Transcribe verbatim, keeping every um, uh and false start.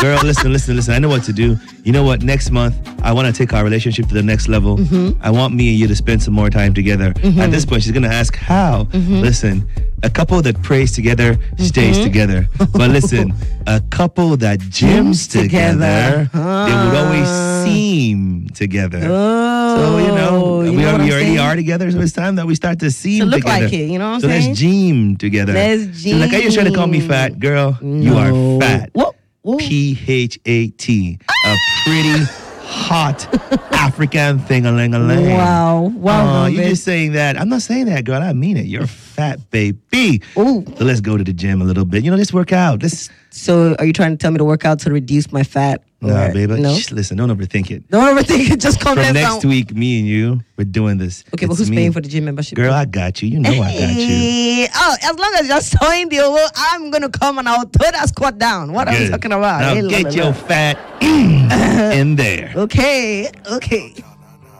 Girl, listen, listen, listen. I know what to do. You know what? Next month, I want to take our relationship to the next level. Mm-hmm. I want me and you to spend some more time together. Mm-hmm. At this point, she's going to ask how. Mm-hmm. Listen, a couple that prays together stays mm-hmm. together. But listen, a couple that gyms together, uh, they would always seem together. Oh, so, you know, you we, know are, we already saying? are together. So it's time that we start to seem to look together. like it, you know what I'm so saying? So let's gym together. Let's gym. Like, are you trying to call me fat? Girl, no. you are fat. What? P H A T. A pretty, hot African thing-a-ling-a-ling. Wow. Wow. Uh, you're just saying that. I'm not saying that, girl. I mean it. You're fat, baby. Ooh. So let's go to the gym a little bit. You know, let's work out. Let's... So are you trying to tell me to work out to reduce my fat? Nah, baby. No? Shh, listen, don't overthink it. Don't overthink it. Just come From next down. week, me and you, we're doing this. Okay, it's but who's me. paying for the gym membership? Girl, I got you. You know I got you. Oh, as long as you're sewing the oil, I'm going to come and I'll throw that squat down. What Good. are you talking about? Now hey, get la, la, your la. fat in there. Okay, okay.